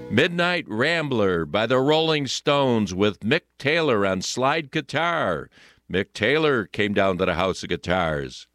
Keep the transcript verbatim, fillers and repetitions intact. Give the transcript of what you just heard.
Midnight Rambler by the Rolling Stones with Mick Taylor on slide guitar. Mick Taylor came down to the House of Guitars.